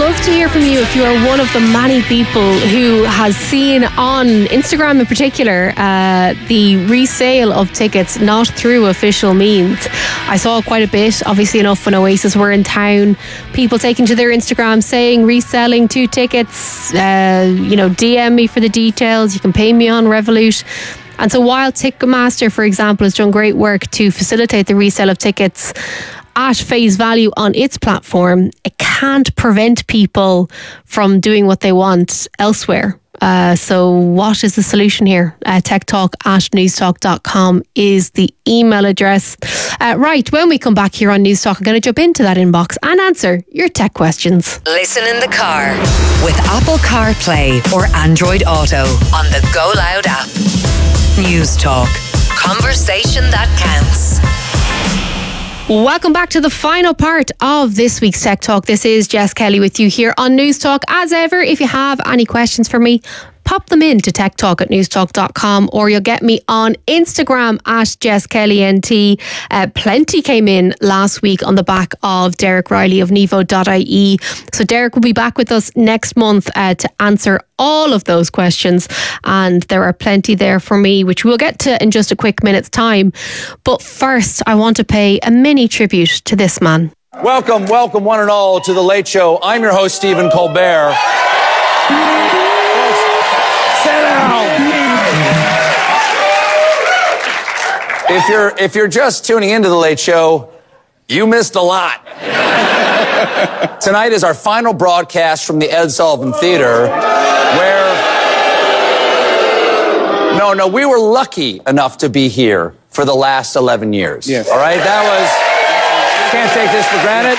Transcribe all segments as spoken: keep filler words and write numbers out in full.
love to hear from you if you are one of the many people who has seen on Instagram in particular uh, the resale of tickets not through official means. I saw quite a bit, obviously enough, when Oasis were in town. People taking to their Instagram saying reselling two tickets, uh, you know, D M me for the details, you can pay me on Revolut. And so while Ticketmaster, for example, has done great work to facilitate the resale of tickets at face value on its platform, it can't prevent people from doing what they want elsewhere. Uh, so what is the solution here? Uh, techtalk at newstalk dot com is the email address. Uh, right, when we come back here on Newstalk, I'm going to jump into that inbox and answer your tech questions. Listen in the car with Apple CarPlay or Android Auto on the Go Loud app. Newstalk. Conversation that counts. Welcome back to the final part of this week's Tech Talk. This is Jess Kelly with you here on Newstalk. As ever, if you have any questions for me, pop them in to techtalk at newstalk dot com, or you'll get me on Instagram at Jess Kelly N T. Uh, plenty came in last week on the back of Derek Riley of Nevo dot I E. So Derek will be back with us next month uh, to answer all of those questions, and there are plenty there for me, which we'll get to in just a quick minute's time. But first, I want to pay a mini tribute to this man. Welcome, welcome one and all to The Late Show. I'm your host, Stephen Colbert. Sit down. If you're, if you're just tuning into The Late Show, you missed a lot. Tonight is our final broadcast from the Ed Sullivan Theater, where... No, no, we were lucky enough to be here for the last eleven years. Yes. All right, that was... Can't take this for granted.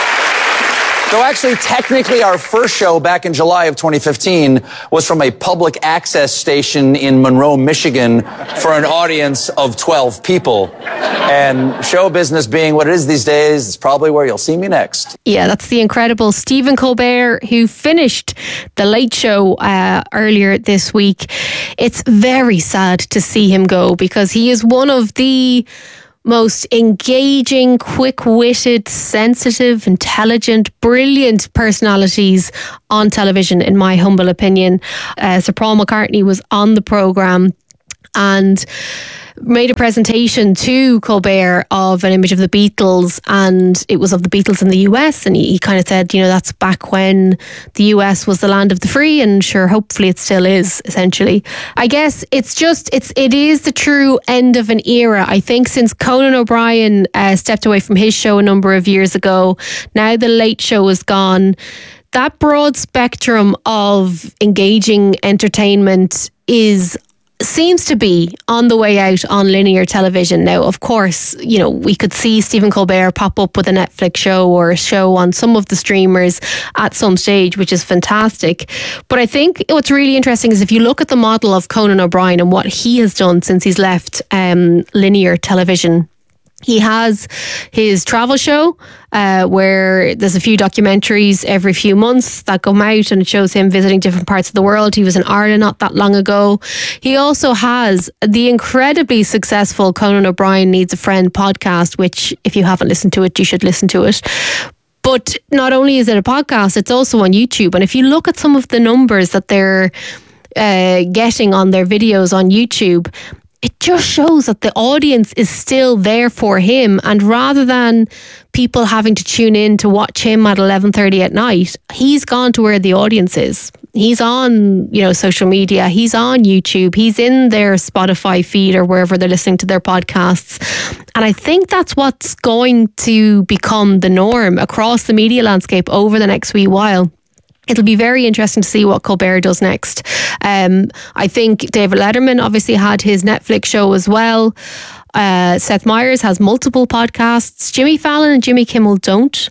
So actually, technically, our first show back in July of twenty fifteen was from a public access station in Monroe, Michigan, for an audience of twelve people. And show business being what it is these days, it's probably where you'll see me next. Yeah, that's the incredible Stephen Colbert, who finished The Late Show uh, earlier this week. It's very sad to see him go, because he is one of the most engaging, quick-witted, sensitive, intelligent, brilliant personalities on television, in my humble opinion. Uh, Sir Paul McCartney was on the programme and made a presentation to Colbert of an image of the Beatles, and it was of the Beatles in the U S, and he, he kind of said, you know, that's back when the U S was the land of the free, and sure, hopefully it still is, essentially. I guess it's just, it's, it is the true end of an era. I think since Conan O'Brien uh, stepped away from his show a number of years ago, now The Late Show is gone. That broad spectrum of engaging entertainment is seems to be on the way out on linear television now. Of course, you know, we could see Stephen Colbert pop up with a Netflix show or a show on some of the streamers at some stage, which is fantastic. But I think what's really interesting is if you look at the model of Conan O'Brien and what he has done since he's left um, linear television. He has his travel show uh, where there's a few documentaries every few months that come out, and it shows him visiting different parts of the world. He was in Ireland not that long ago. He also has the incredibly successful Conan O'Brien Needs a Friend podcast, which if you haven't listened to it, you should listen to it. But not only is it a podcast, it's also on YouTube. And if you look at some of the numbers that they're uh, getting on their videos on YouTube, it just shows that the audience is still there for him. And rather than people having to tune in to watch him at eleven thirty at night, he's gone to where the audience is. He's on, you know, social media. He's on YouTube. He's in their Spotify feed or wherever they're listening to their podcasts. And I think that's what's going to become the norm across the media landscape over the next wee while. It'll be very interesting to see what Colbert does next. Um, I think David Letterman obviously had his Netflix show as well. Uh, Seth Meyers has multiple podcasts. Jimmy Fallon and Jimmy Kimmel don't.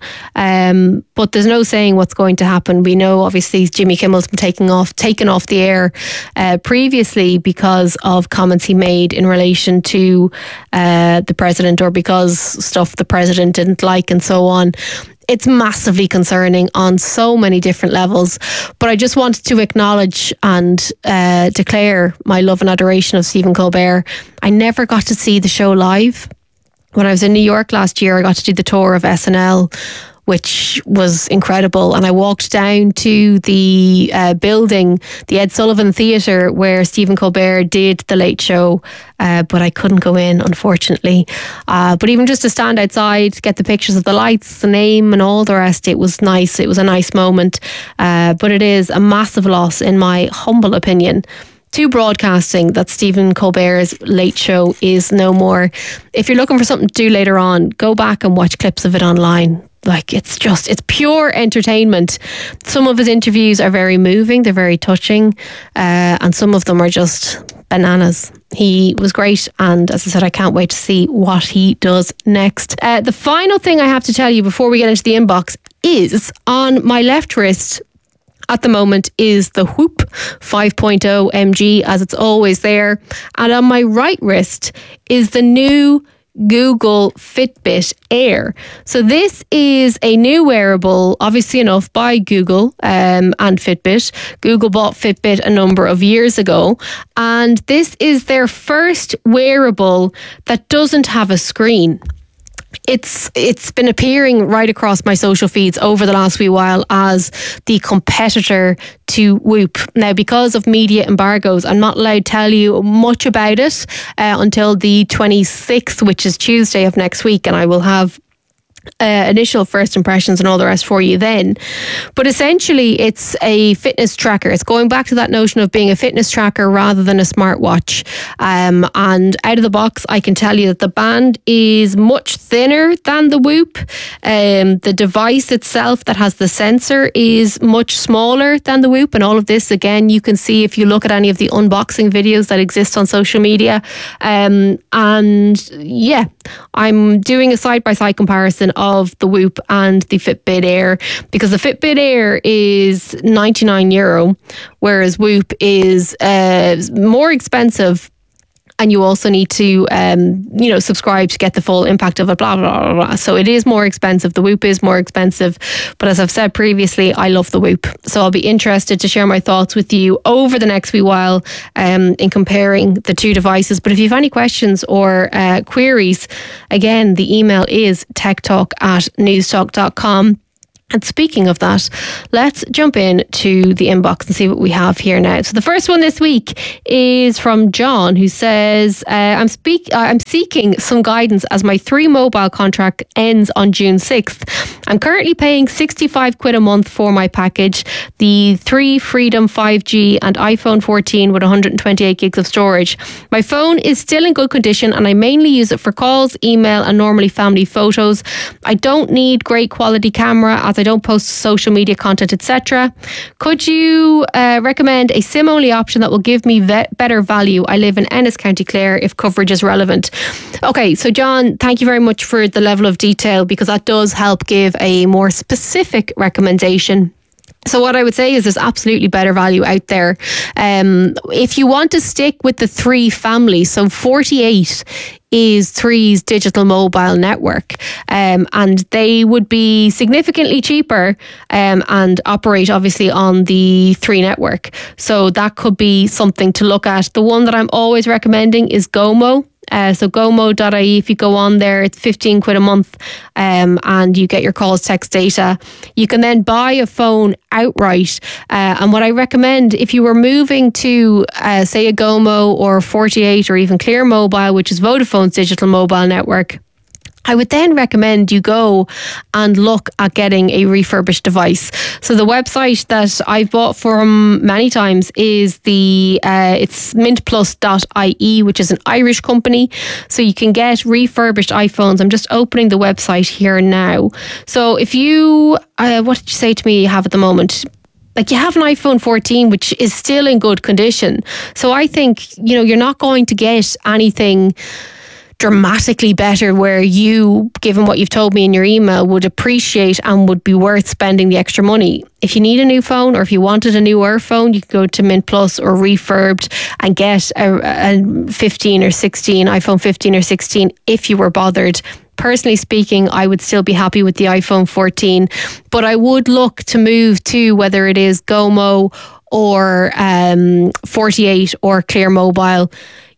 Um, but there's no saying what's going to happen. We know obviously Jimmy Kimmel's been taken off, taken off the air uh, previously because of comments he made in relation to uh, the president, or because stuff the president didn't like and so on. It's massively concerning on so many different levels. But I just wanted to acknowledge and uh, declare my love and adoration of Stephen Colbert. I never got to see the show live. When I was in New York last year, I got to do the tour of S N L. which was incredible. And I walked down to the uh, building, the Ed Sullivan Theatre, where Stephen Colbert did The Late Show, uh, but I couldn't go in, unfortunately. Uh, but even just to stand outside, get the pictures of the lights, the name and all the rest, it was nice. It was a nice moment. Uh, but it is a massive loss, in my humble opinion, to broadcasting, that Stephen Colbert's Late Show is no more. If you're looking for something to do later on, go back and watch clips of it online. Like, it's just, it's pure entertainment. Some of his interviews are very moving, they're very touching, uh, and some of them are just bananas. He was great, and as I said, I can't wait to see what he does next. Uh, the final thing I have to tell you before we get into the inbox is, on my left wrist at the moment is the Whoop five point oh M G, as it's always there, and on my right wrist is the new Google Fitbit Air. So this is a new wearable, obviously enough, by Google um, and Fitbit. Google bought Fitbit a number of years ago, and this is their first wearable that doesn't have a screen. It's it's been appearing right across my social feeds over the last wee while as the competitor to Whoop. Now, because of media embargoes, I'm not allowed to tell you much about it uh, until the twenty-sixth, which is Tuesday of next week, and I will have Uh, initial first impressions and all the rest for you then. But essentially, it's a fitness tracker. It's going back to that notion of being a fitness tracker rather than a smartwatch. Um, and out of the box, I can tell you that the band is much thinner than the Whoop. Um, the device itself that has the sensor is much smaller than the Whoop. And all of this, again, you can see if you look at any of the unboxing videos that exist on social media. Um, and yeah, I'm doing a side-by-side comparison of the Whoop and the Fitbit Air, because the Fitbit Air is ninety-nine euro, whereas Whoop is uh, more expensive. And you also need to, um, you know, subscribe to get the full impact of it, blah, blah, blah, blah. So it is more expensive. The Whoop is more expensive. But as I've said previously, I love the Whoop. So I'll be interested to share my thoughts with you over the next wee while um, in comparing the two devices. But if you have any questions or uh, queries, again, the email is techtalk at newstalk dot com. And speaking of that, let's jump in to the inbox and see what we have here now. So the first one this week is from John, who says, uh, I'm speak uh, I'm seeking some guidance as my three mobile contract ends on June sixth. I'm currently paying sixty-five quid a month for my package, the three Freedom five G and iPhone fourteen with one hundred twenty-eight gigs of storage. My phone is still in good condition and I mainly use it for calls, email and normally family photos. I don't need great quality camera as I don't post social media content, et cetera. Could you uh, recommend a SIM-only option that will give me ve- better value? I live in Ennis, County Clare, if coverage is relevant. Okay, so John, thank you very much for the level of detail, because that does help give a more specific recommendation. So what I would say is there's absolutely better value out there. Um, if you want to stick with the Three family, so forty-eight is Three's digital mobile network, um, and they would be significantly cheaper um, and operate obviously on the Three network. So that could be something to look at. The one that I'm always recommending is Gomo. Uh, so gomo dot I E, if you go on there, it's fifteen quid a month um, and you get your calls, text, data. You can then buy a phone outright. Uh, and what I recommend, if you were moving to, uh, say, a Gomo or forty-eight or even Clear Mobile, which is Vodafone's digital mobile network, I would then recommend you go and look at getting a refurbished device. So the website that I've bought from many times is the uh, it's mint plus dot I E, which is an Irish company. So you can get refurbished iPhones. I'm just opening the website here now. So if you, uh, what did you say to me you have at the moment? Like, you have an iPhone fourteen, which is still in good condition. So I think, you know, you're not going to get anything dramatically better where you, given what you've told me in your email, would appreciate and would be worth spending the extra money. If you need a new phone, or if you wanted a newer phone, you can go to Mint Plus or Refurbed and get a, a fifteen or sixteen, iPhone fifteen or sixteen if you were bothered. Personally speaking, I would still be happy with the iPhone fourteen, but I would look to move to whether it is Gomo or um, forty-eight or Clear Mobile.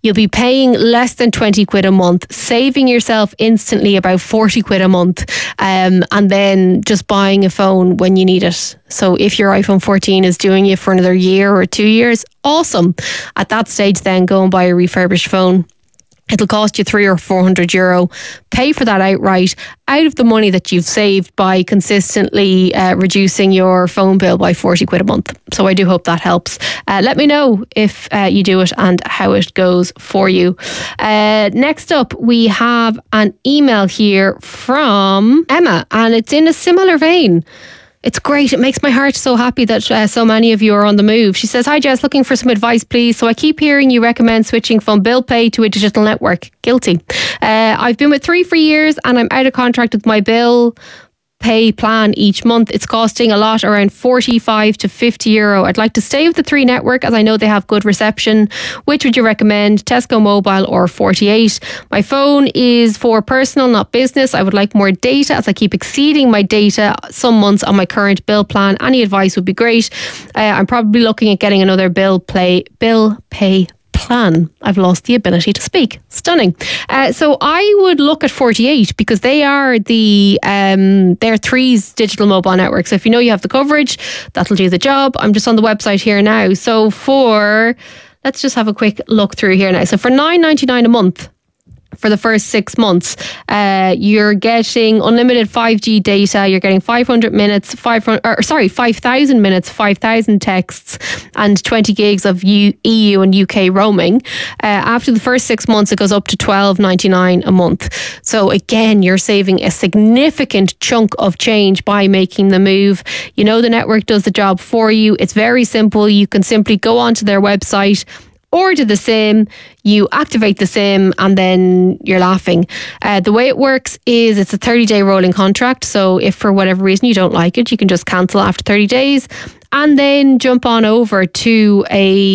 You'll be paying less than twenty quid a month, saving yourself instantly about forty quid a month, um, and then just buying a phone when you need it. So if your iPhone fourteen is doing you for another year or two years, awesome. At that stage, then go and buy a refurbished phone. It'll cost you three or four hundred euro. Pay for that outright, out of the money that you've saved by consistently uh, reducing your phone bill by forty quid a month. So I do hope that helps. Uh, let me know if uh, you do it and how it goes for you. Uh, next up, we have an email here from Emma, and it's in a similar vein. It's great. It makes my heart so happy that uh, so many of you are on the move. She says, hi Jess, looking for some advice please. So I keep hearing you recommend switching from bill pay to a digital network. Guilty. Uh, I've been with Three for years and I'm out of contract with my bill pay plan each month. It's costing a lot, around forty-five to fifty euro. I'd like to stay with the Three network as I know they have good reception. Which would you recommend, Tesco Mobile or forty-eight? My phone is for personal, not business. I would like more data as I keep exceeding my data some months on my current bill plan. Any advice would be great. Uh, I'm probably looking at getting another bill play bill pay plan. I've lost the ability to speak. Stunning. Uh, so I would look at forty-eight because they are the um, they're Three's digital mobile network. So if you know you have the coverage, that'll do the job. I'm just on the website here now. So for let's just have a quick look through here now. So for nine ninety-nine a month, for the first six months, uh, you're getting unlimited five G data. You're getting five hundred minutes, five hundred, or sorry, five thousand minutes, five thousand texts, and twenty gigs of U, E U and U K roaming. Uh, after the first six months, it goes up to twelve ninety-nine a month. So again, you're saving a significant chunk of change by making the move. You know the network does the job for you. It's very simple. You can simply go onto their website, order the SIM, you activate the SIM, and then you're laughing. Uh, the way it works is it's a thirty-day rolling contract. So if for whatever reason you don't like it, you can just cancel after thirty days and then jump on over to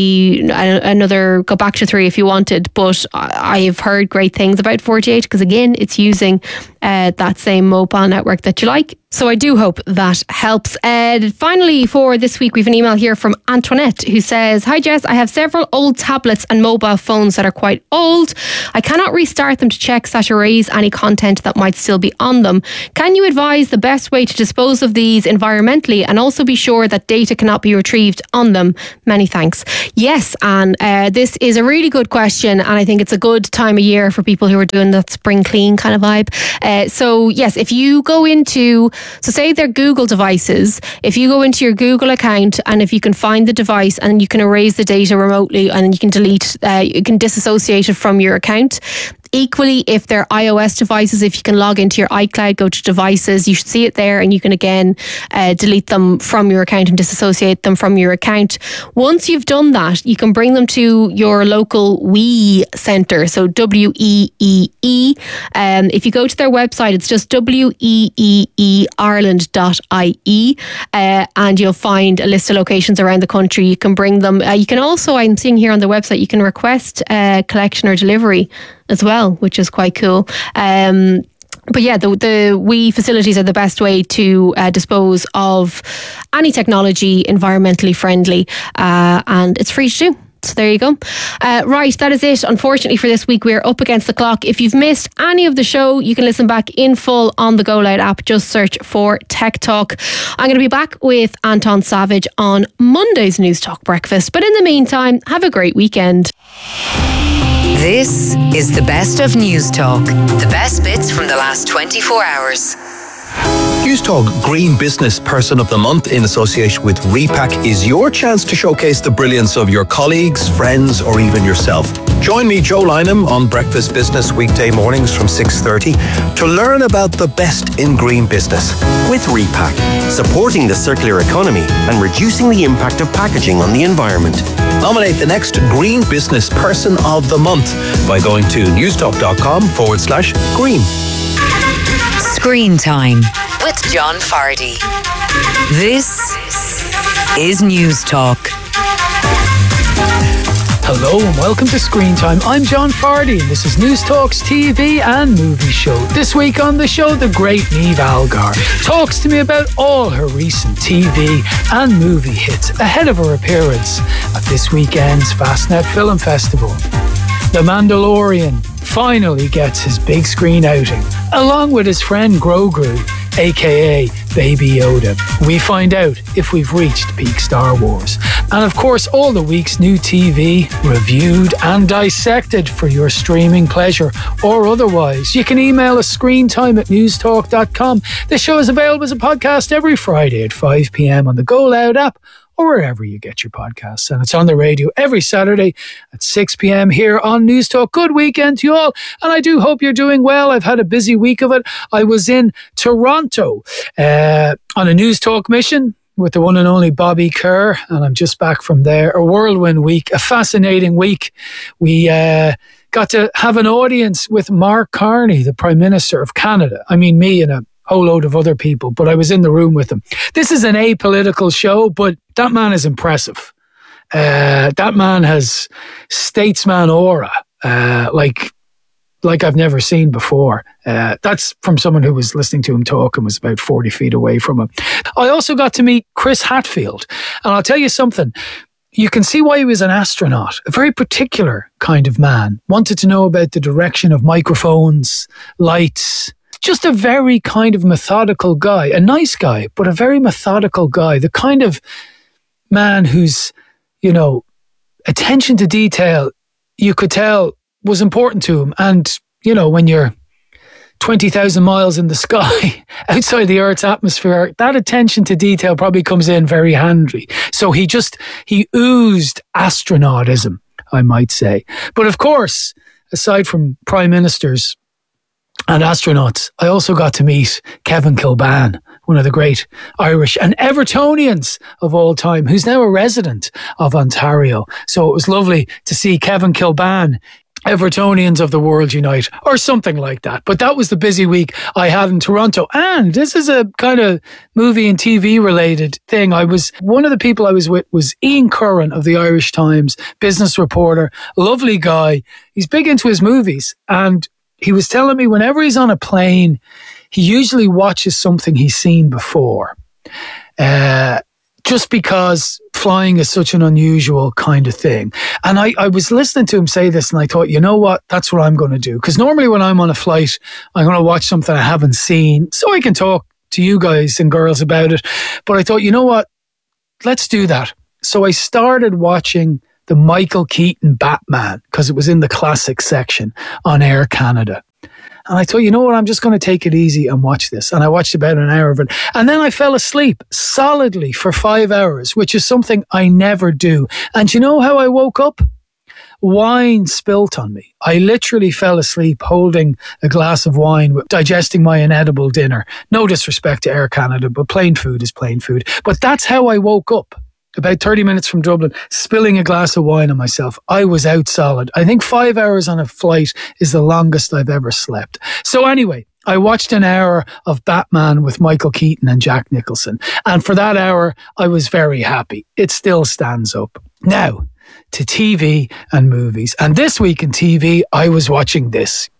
a another, go back to Three if you wanted. But I've heard great things about forty-eight because, again, it's using uh, that same mobile network that you like. So I do hope that helps. Uh, finally, for this week, we have an email here from Antoinette who says, hi Jess, I have several old tablets and mobile phones that are quite old. I cannot restart them to check slash erase any content that might still be on them. Can you advise the best way to dispose of these environmentally and also be sure that data cannot be retrieved on them? Many thanks. Yes, Anne, uh, this is a really good question, and I think it's a good time of year for people who are doing that spring clean kind of vibe. Uh, so yes, if you go into, so say they're Google devices, if you go into your Google account and if you can find the device and you can erase the data remotely and you can delete, uh, you can disassociate it from your account. Equally, if they're iOS devices, if you can log into your iCloud, go to devices, you should see it there, and you can again uh, delete them from your account and disassociate them from your account. Once you've done that, you can bring them to your local WEE centre, so W E E E. Um, if you go to their website, it's just W E E E Ireland dot I E, uh, and you'll find a list of locations around the country. You can bring them. Uh, you can also, I'm seeing here on the website, you can request uh, collection or delivery as well, which is quite cool. Um, but yeah, the the WEE facilities are the best way to uh, dispose of any technology environmentally friendly, uh, and it's free to do. So there you go. Uh, right, that is it. Unfortunately for this week, we're up against the clock. If you've missed any of the show, you can listen back in full on the Go Loud app. Just search for Tech Talk. I'm going to be back with Anton Savage on Monday's News Talk Breakfast. But in the meantime, have a great weekend. This is the best of News Talk. The best bits from the last twenty-four hours. News Talk Green Business Person of the Month in association with Repack is your chance to showcase the brilliance of your colleagues, friends, or even yourself. Join me, Joe Lynham, on Breakfast Business weekday mornings from six thirty to learn about the best in green business. With Repack, supporting the circular economy and reducing the impact of packaging on the environment. Nominate the next Green Business Person of the Month by going to newstalk.com forward slash green. Screen Time with John Fardy. This is News Talk. Hello and welcome to Screen Time. I'm John Fardy and this is News Talk's T V and movie show. This week on the show, the great Niamh Algar talks to me about all her recent T V and movie hits ahead of her appearance at this weekend's Fastnet Film Festival. The Mandalorian finally gets his big screen outing, along with his friend Grogu, aka Baby Yoda. We find out if we've reached peak Star Wars. And of course, all the week's new T V reviewed and dissected for your streaming pleasure or otherwise. You can email us screentime at newstalk dot com. The show is available as a podcast every Friday at five p.m. on the Go Loud app or wherever you get your podcasts. And it's on the radio every Saturday at six p.m. here on News Talk. Good weekend to you all. And I do hope you're doing well. I've had a busy week of it. I was in Toronto uh, on a News Talk mission with the one and only Bobby Kerr, and I'm just back from there. A whirlwind week, a fascinating week. We uh, got to have an audience with Mark Carney, the Prime Minister of Canada. I mean, me and a whole load of other people, but I was in the room with him. This is an apolitical show, but that man is impressive. Uh, that man has statesman aura, uh, like like I've never seen before. Uh, that's from someone who was listening to him talk and was about forty feet away from him. I also got to meet Chris Hadfield, and I'll tell you something. You can see why he was an astronaut, a very particular kind of man. Wanted to know about the direction of microphones, lights. Just a very kind of methodical guy, a nice guy, but a very methodical guy. The kind of man whose, you know, attention to detail, you could tell was important to him. And, you know, when you're twenty thousand miles in the sky outside the Earth's atmosphere, that attention to detail probably comes in very handy. So he just, he oozed astronautism, I might say. But of course, aside from prime ministers and astronauts, I also got to meet Kevin Kilbane, one of the great Irish and Evertonians of all time, who's now a resident of Ontario. So it was lovely to see Kevin Kilbane, Evertonians of the world unite, or something like that. But that was the busy week I had in Toronto. And this is a kind of movie and T V related thing. I was, one of the people I was with was Ian Curran of the Irish Times, business reporter, lovely guy. He's big into his movies. And he was telling me whenever he's on a plane, he usually watches something he's seen before. Uh, just because flying is such an unusual kind of thing. And I, I was listening to him say this and I thought, you know what, that's what I'm going to do. Because normally when I'm on a flight, I'm going to watch something I haven't seen so I can talk to you guys and girls about it. But I thought, you know what, let's do that. So I started watching the Michael Keaton Batman because it was in the classic section on Air Canada. And I thought, you know what, I'm just going to take it easy and watch this. And I watched about an hour of it. And then I fell asleep solidly for five hours, which is something I never do. And you know how I woke up? Wine spilt on me. I literally fell asleep holding a glass of wine, digesting my inedible dinner. No disrespect to Air Canada, but plain food is plain food. But that's how I woke up. About thirty minutes from Dublin, spilling a glass of wine on myself. I was out solid. I think five hours on a flight is the longest I've ever slept. So anyway, I watched an hour of Batman with Michael Keaton and Jack Nicholson. And for that hour, I was very happy. It still stands up. Now, to T V and movies. And this week in T V, I was watching this.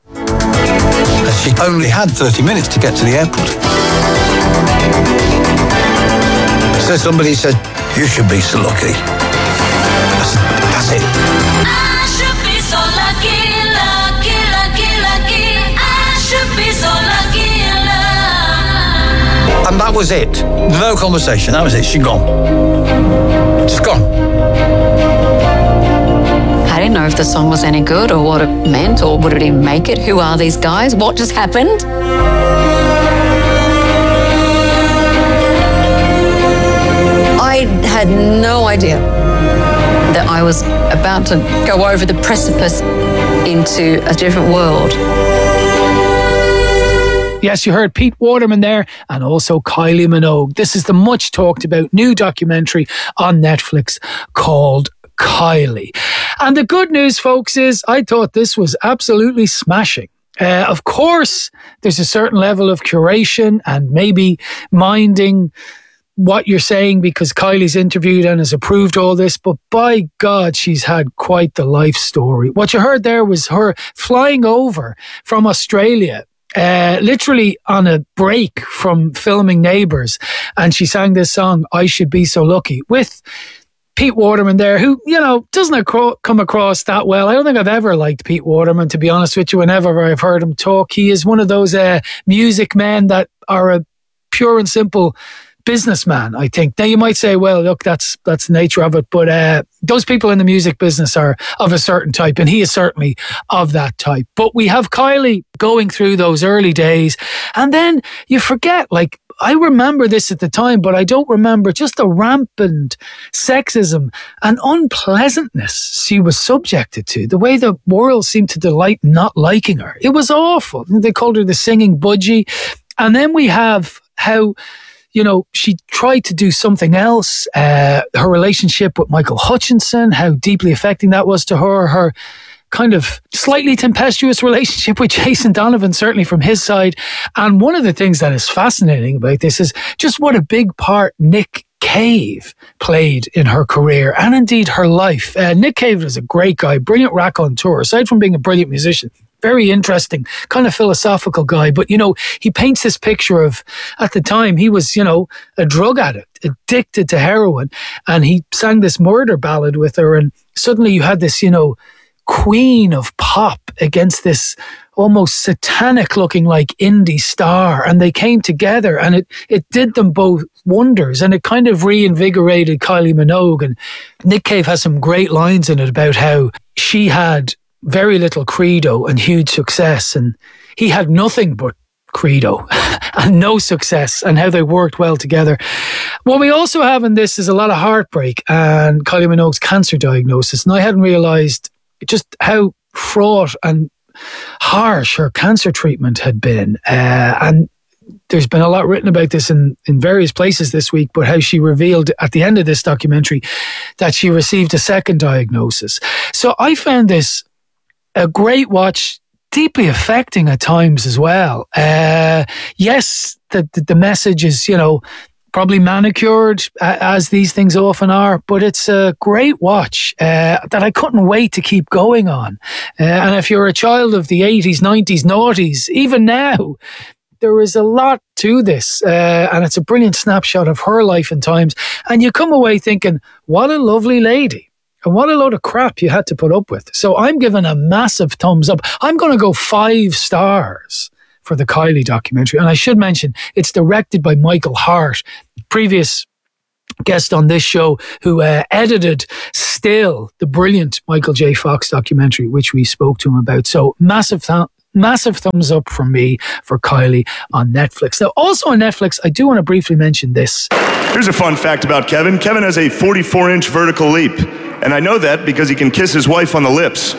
She only had thirty minutes to get to the airport. So somebody said, you should be so lucky. That's, that's it. I should be so lucky, lucky, lucky, lucky. I should be so lucky in love. And that was it. No conversation. That was it. She'd gone. Just gone. I didn't know if the song was any good or what it meant or would it even make it. Who are these guys? What just happened? I had no idea that I was about to go over the precipice into a different world. Yes, you heard Pete Waterman there and also Kylie Minogue. This is the much talked about new documentary on Netflix called Kylie. And the good news, folks, is I thought this was absolutely smashing. Uh, of course, there's a certain level of curation and maybe minding what you're saying because Kylie's interviewed and has approved all this, but by God, she's had quite the life story. What you heard there was her flying over from Australia, uh, literally on a break from filming Neighbours, and she sang this song, I Should Be So Lucky, with Pete Waterman there, who, you know, doesn't acro- come across that well. I don't think I've ever liked Pete Waterman, to be honest with you, whenever I've heard him talk. He is one of those uh, music men that are a pure and simple businessman, I think. Now you might say, well, look, that's that's the nature of it, but uh, those people in the music business are of a certain type, and he is certainly of that type. But we have Kylie going through those early days, and then you forget, like, I remember this at the time, but I don't remember just the rampant sexism and unpleasantness she was subjected to. The way the world seemed to delight in not liking her. It was awful. They called her the singing budgie. And then we have how, you know, she tried to do something else. Uh, her relationship with Michael Hutchinson, how deeply affecting that was to her. Her kind of slightly tempestuous relationship with Jason Donovan, certainly from his side. And one of the things that is fascinating about this is just what a big part Nick Cave played in her career and indeed her life. Uh, Nick Cave was a great guy, brilliant raconteur, aside from being a brilliant musician. Very interesting, kind of philosophical guy. But, you know, he paints this picture of, at the time, he was, you know, a drug addict, addicted to heroin. And he sang this murder ballad with her. And suddenly you had this, you know, queen of pop against this almost satanic looking like indie star. And they came together and it, it did them both wonders. And it kind of reinvigorated Kylie Minogue. And Nick Cave has some great lines in it about how she had very little credo and huge success, and he had nothing but credo and no success, and how they worked well together. What we also have in this is a lot of heartbreak and Kylie Minogue's cancer diagnosis, and I hadn't realised just how fraught and harsh her cancer treatment had been. Uh, and there's been a lot written about this in, in various places this week, but how she revealed at the end of this documentary that she received a second diagnosis. So I found this a great watch, deeply affecting at times as well. Uh, yes, the, the the message is, you know, probably manicured, uh, as these things often are, but it's a great watch uh, that I couldn't wait to keep going on. Uh, and if you're a child of the eighties, nineties, noughties, even now, there is a lot to this, uh, and it's a brilliant snapshot of her life and times. And you come away thinking, what a lovely lady. And what a load of crap you had to put up with. So I'm giving a massive thumbs up. I'm going to go five stars for the Kylie documentary. And I should mention, it's directed by Michael Hart, previous guest on this show, who uh, edited Still, the brilliant Michael J. Fox documentary, which we spoke to him about. So massive th- Massive thumbs up from me for Kylie on Netflix. Now, also on Netflix, I do want to briefly mention this. Here's a fun fact about Kevin. Kevin has a forty-four inch vertical leap. And I know that because he can kiss his wife on the lips.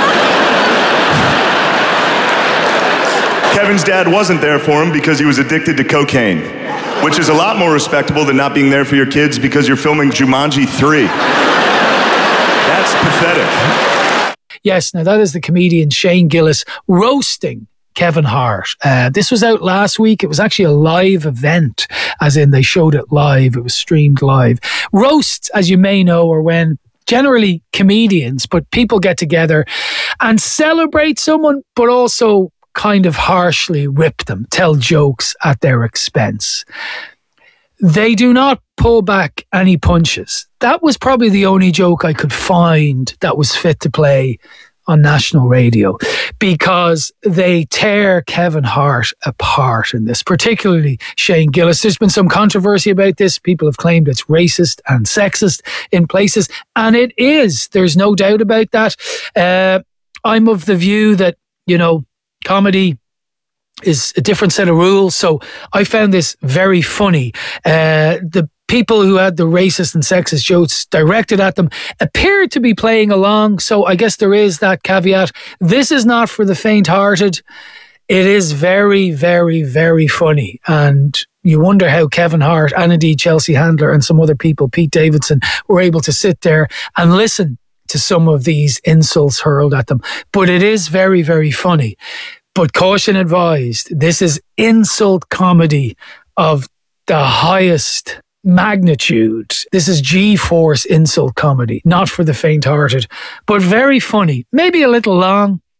Kevin's dad wasn't there for him because he was addicted to cocaine, which is a lot more respectable than not being there for your kids because you're filming Jumanji three. That's pathetic. Yes, now that is the comedian Shane Gillis roasting Kevin Hart. Uh, this was out last week. It was actually a live event, as in they showed it live. It was streamed live. Roasts, as you may know, are when generally comedians, but people get together and celebrate someone, but also kind of harshly rip them, tell jokes at their expense. They do not pull back any punches. That was probably the only joke I could find that was fit to play on national radio, because they tear Kevin Hart apart in this, particularly Shane Gillis. There's been some controversy about this. People have claimed it's racist and sexist in places, and it is. There's no doubt about that. Uh, I'm of the view that, you know, comedy is a different set of rules, so I found this very funny. Uh, the people who had the racist and sexist jokes directed at them appeared to be playing along, so I guess there is that caveat. This is not for the faint-hearted. It is very, very, very funny, and you wonder how Kevin Hart and indeed Chelsea Handler and some other people, Pete Davidson, were able to sit there and listen to some of these insults hurled at them. But it is very, very funny. But caution advised, this is insult comedy of the highest magnitude. This is G-force insult comedy, not for the faint-hearted, but very funny. Maybe a little long,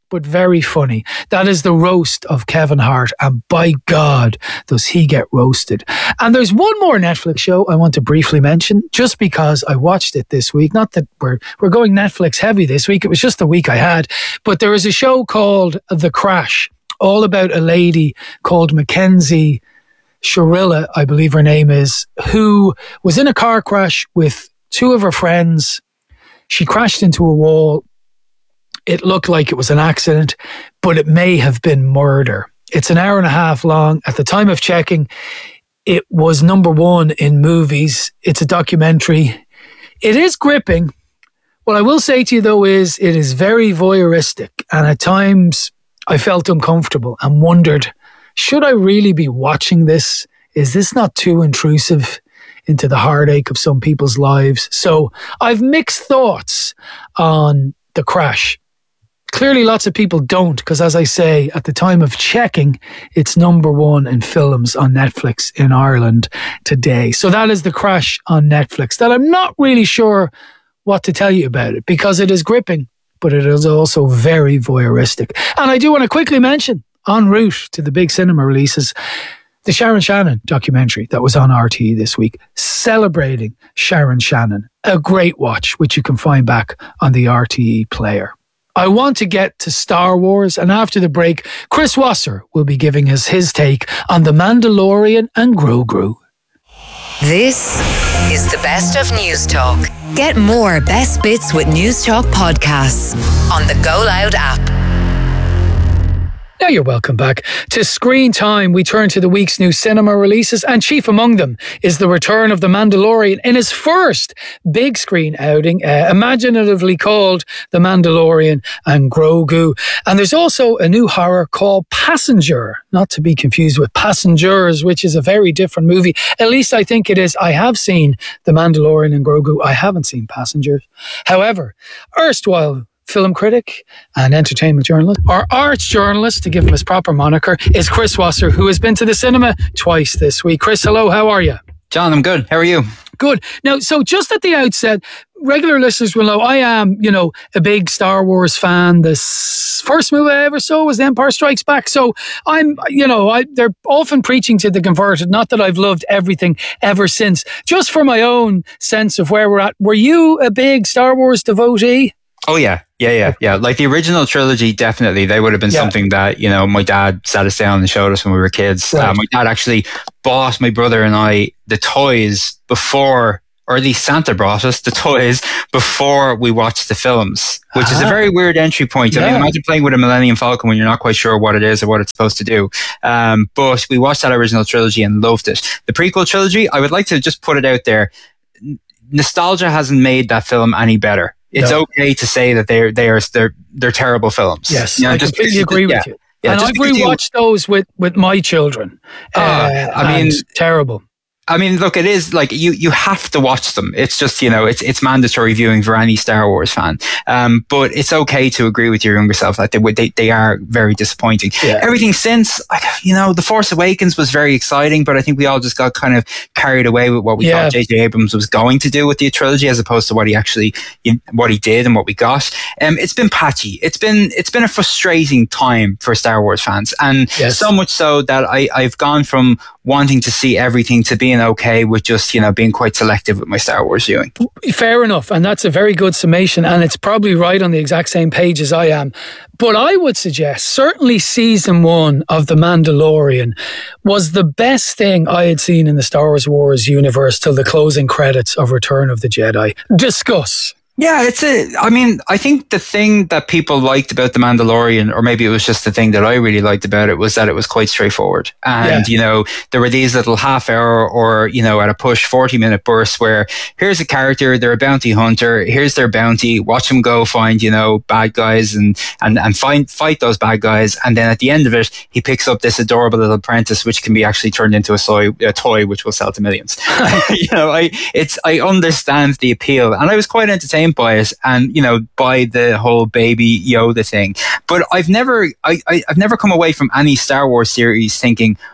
but very funny. That is the roast of Kevin Hart, and by God, does he get roasted. And there's one more Netflix show I want to briefly mention, just because I watched it this week. Not that we're we're going Netflix heavy this week, it was just the week I had. But there is a show called The Crash, all about a lady called Mackenzie Shirilla, I believe her name is, who was in a car crash with two of her friends. She crashed into a wall. It looked like it was an accident, but it may have been murder. It's an hour and a half long. At the time of checking, it was number one in movies. It's a documentary. It is gripping. What I will say to you, though, is it is very voyeuristic. And at times, I felt uncomfortable and wondered, should I really be watching this? Is this not too intrusive into the heartache of some people's lives? So I've mixed thoughts on The Crash. Clearly lots of people don't, because as I say, at the time of checking, it's number one in films on Netflix in Ireland today. So that is The Crash on Netflix, that I'm not really sure what to tell you about it, because it is gripping, but it is also very voyeuristic. And I do want to quickly mention, en route to the big cinema releases, the Sharon Shannon documentary that was on R T E this week, celebrating Sharon Shannon. A great watch, which you can find back on the R T E player. I want to get to Star Wars, and after the break, Chris Wasser will be giving us his take on The Mandalorian and Grogu. This is the best of News Talk. Get more best bits with News Talk podcasts on the Go Loud app. Now you're welcome back to Screen Time. We turn to the week's new cinema releases, and chief among them is the return of The Mandalorian in his first big screen outing, uh, imaginatively called The Mandalorian and Grogu. And there's also a new horror called Passenger, not to be confused with Passengers, which is a very different movie. At least I think it is. I have seen The Mandalorian and Grogu. I haven't seen Passengers. However, erstwhile film critic and entertainment journalist, or arts journalist, to give him his proper moniker, is Chris Wasser, who has been to the cinema twice this week. Chris, hello, how are you? John, I'm good. How are you? Good. Now, so just at the outset, regular listeners will know I am, you know, a big Star Wars fan. The first movie I ever saw was The Empire Strikes Back. So I'm, you know, I, they're often preaching to the converted. Not that I've loved everything ever since. Just for my own sense of where we're at, were you a big Star Wars devotee? Oh, yeah. Yeah, yeah, yeah. Like the original trilogy, definitely. They would have been yeah. something that, you know, my dad sat us down and showed us when we were kids. Right. Uh, my dad actually bought my brother and I the toys before, or at least Santa brought us the toys before we watched the films, which uh-huh. is a very weird entry point. Yeah. I mean, imagine playing with a Millennium Falcon when you're not quite sure what it is or what it's supposed to do. Um, but we watched that original trilogy and loved it. The prequel trilogy, I would like to just put it out there. Nostalgia hasn't made that film any better. It's no. okay to say that they're they are they're they're terrible films. Yes, you know, I just completely agree with yeah, you. Yeah, and I've rewatched you, those with, with my children. Uh, uh, I mean, terrible. I mean, look, it is like you, you have to watch them. It's just, you know, it's it's mandatory viewing for any Star Wars fan. Um, but it's okay to agree with your younger self that they they, they are very disappointing. Yeah. Everything since, you know, The Force Awakens was very exciting, but I think we all just got kind of carried away with what we yeah. thought J J Abrams was going to do with the trilogy, as opposed to what he actually, what he did and what we got. Um, it's been patchy. It's been it's been a frustrating time for Star Wars fans, and yes. so much so that I I've gone from wanting to see everything to being okay with just, you know, being quite selective with my Star Wars viewing. Fair enough. And that's a very good summation. And it's probably right on the exact same page as I am. But I would suggest certainly season one of The Mandalorian was the best thing I had seen in the Star Wars Wars universe till the closing credits of Return of the Jedi. Discuss. Yeah, it's a, I mean, I think the thing that people liked about The Mandalorian, or maybe it was just the thing that I really liked about it, was that it was quite straightforward. And, yeah. you know, there were these little half hour or, you know, at a push forty minute bursts where here's a character, they're a bounty hunter, here's their bounty, watch them go find, you know, bad guys and, and, and find, fight those bad guys. And then at the end of it, he picks up this adorable little apprentice, which can be actually turned into a, soy, a toy, which will sell to millions. you know, I, it's, I understand the appeal, and I was quite entertained by it, and you know, by the whole baby Yoda thing. But I've never, I, I, I've never come away from any Star Wars series thinking,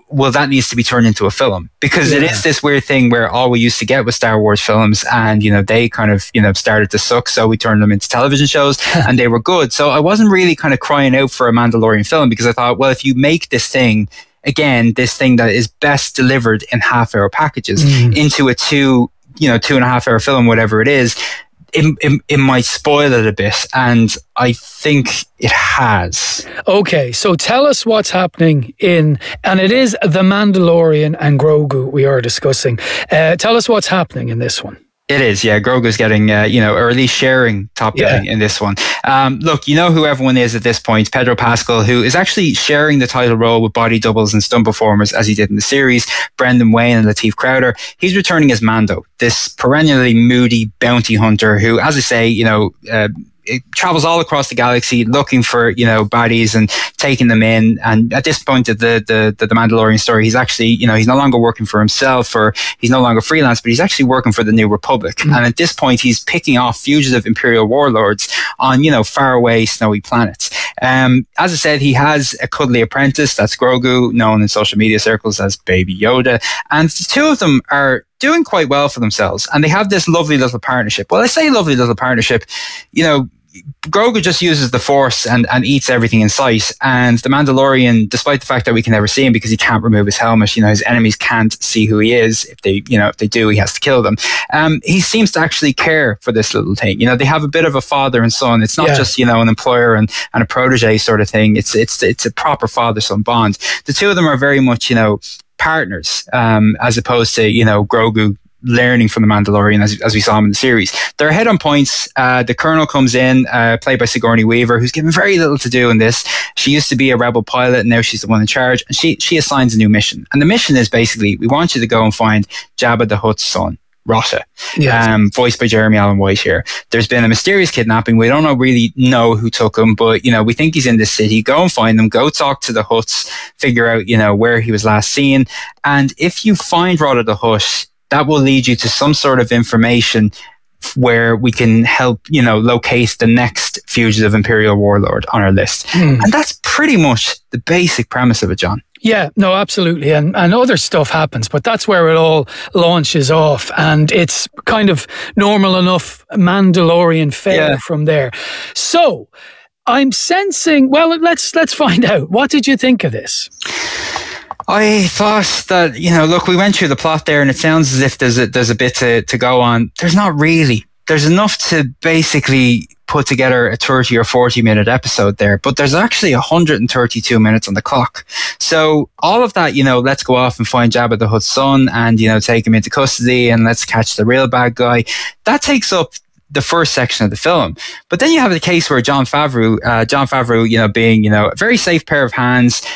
well, that needs to be turned into a film, because Yeah. it is this weird thing where all we used to get was Star Wars films, and, you know, they kind of, you know, started to suck. So we turned them into television shows and they were good. So I wasn't really kind of crying out for a Mandalorian film, because I thought, well, if you make this thing, again, this thing that is best delivered in half hour packages Mm. into a two, you know, two and a half hour film, whatever it is, it, it, it might spoil it a bit. And I think it has. Okay, so tell us what's happening in, and it is The Mandalorian and Grogu we are discussing. Uh, tell us what's happening in this one. It is, yeah. Grogu's getting, uh, you know, or at least sharing top billing Yeah. in this one. Um, look, you know who everyone is at this point, Pedro Pascal, who is actually sharing the title role with body doubles and stunt performers as he did in the series, Brendan Wayne and Lateef Crowder. He's returning as Mando, this perennially moody bounty hunter who, as I say, you know, uh, it travels all across the galaxy looking for, you know, baddies and taking them in. And at this point of the, the, the, the Mandalorian story, he's actually, you know, he's no longer working for himself, or he's no longer freelance, but he's actually working for the New Republic. Mm. And at this point, he's picking off fugitive Imperial warlords on, you know, faraway snowy planets. Um, as I said, he has a cuddly apprentice. That's Grogu, known in social media circles as Baby Yoda. And the two of them are doing quite well for themselves. And they have this lovely little partnership. Well, I say lovely little partnership, you know, Grogu just uses the Force and, and eats everything in sight. And the Mandalorian, despite the fact that we can never see him because he can't remove his helmet, you know, his enemies can't see who he is. If they, you know, if they do, he has to kill them. Um, he seems to actually care for this little thing. You know, they have a bit of a father and son. It's not Yeah. just, you know, an employer and, and a protege sort of thing. It's, it's, it's a proper father-son bond. The two of them are very much, you know, partners, um, as opposed to, you know, Grogu learning from the Mandalorian as, as we saw him in the series. They're ahead on points. Uh, the Colonel comes in, uh, played by Sigourney Weaver, who's given very little to do in this. She used to be a rebel pilot, and now she's the one in charge. And she, she assigns a new mission. And the mission is basically, we want you to go and find Jabba the Hutt's son, Rotta, Yes. um, voiced by Jeremy Allen White here. There's been a mysterious kidnapping. We don't know, really know who took him, but, you know, we think he's in this city. Go and find him. Go talk to the Hutts. Figure out, you know, where he was last seen. And if you find Rotta the Hutt, that will lead you to some sort of information where we can help, you know, locate the next fugitive Imperial warlord on our list. Mm. And that's pretty much the basic premise of it, John. Yeah, no, absolutely. And, and other stuff happens, but that's where it all launches off. And it's kind of normal enough Mandalorian fare Yeah. from there. So I'm sensing, well, let's, let's find out. What did you think of this? I thought that, you know, look, we went through the plot there and it sounds as if there's a, there's a bit to, to go on. There's not really. There's enough to basically put together a thirty or forty minute episode there, but there's actually one hundred thirty-two minutes on the clock. So all of that, you know, let's go off and find Jabba the Hutt's son and, you know, take him into custody and let's catch the real bad guy. That takes up the first section of the film. But then you have the case where Jon Favreau, uh, Jon Favreau, you know, being, you know, a very safe pair of hands,